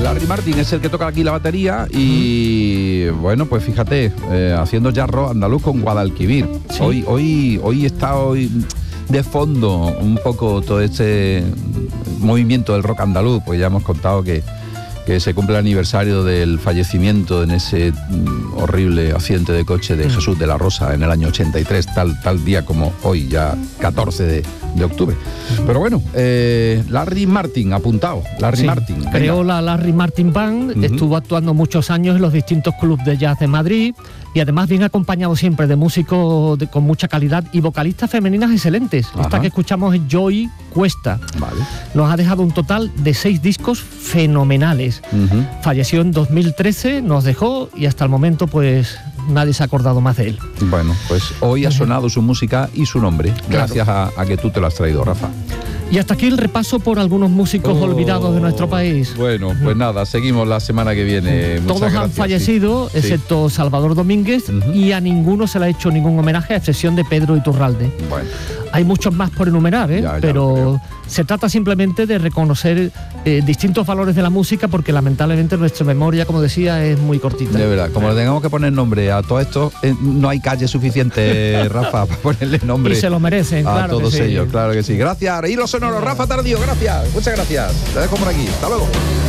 Larry Martin es el que toca aquí la batería y bueno, pues fíjate, haciendo jazz rock andaluz con Guadalquivir. Sí. Hoy está de fondo un poco todo este movimiento del rock andaluz, pues ya hemos contado que se cumple el aniversario del fallecimiento en ese horrible accidente de coche de Jesús de la Rosa en el año 83, tal día como hoy, ya 14 de octubre. Pero bueno, Larry Martin, apuntado, Larry Martin. Creó la Larry Martin Band, estuvo actuando muchos años en los distintos clubes de jazz de Madrid y además viene acompañado siempre de músicos con mucha calidad y vocalistas femeninas excelentes. Ajá. Esta que escuchamos es Joy Cuesta. Vale. Nos ha dejado un total de 6 discos fenomenales. Falleció en 2013, nos dejó y hasta el momento pues nadie se ha acordado más de él. Bueno, pues hoy ha sonado su música y su nombre, gracias a que tú te lo has traído, Rafa. Y hasta aquí el repaso por algunos músicos olvidados de nuestro país. Bueno, pues nada, seguimos la semana que viene. Muchas gracias. Han fallecido, excepto Salvador Domínguez, y a ninguno se le ha hecho ningún homenaje, a excepción de Pedro Iturralde. Bueno. Hay muchos más por enumerar, pero se trata simplemente de reconocer distintos valores de la música, porque lamentablemente nuestra memoria, como decía, es muy cortita. De verdad, como le tengamos que poner nombre a todo esto, no hay calle suficiente, Rafa, para ponerle nombre. Y se lo merecen, claro. A todos ellos, claro que sí. Gracias. Y los sonoros, Rafa Tardío, gracias. Muchas gracias. Te dejo por aquí. Hasta luego.